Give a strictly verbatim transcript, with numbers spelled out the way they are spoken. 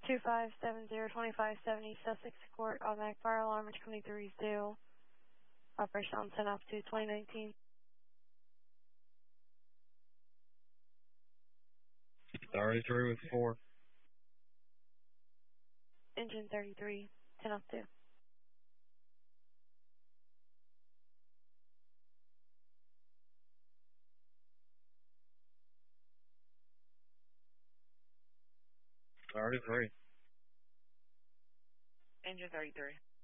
two five seven zero, twenty-five seventy Sussex Court, automatic fire alarm, twenty-three is due. Operation on ten altitude twenty nineteen. thirty-three with four. Engine thirty-three, ten altitude. thirty-three. Engine thirty-three.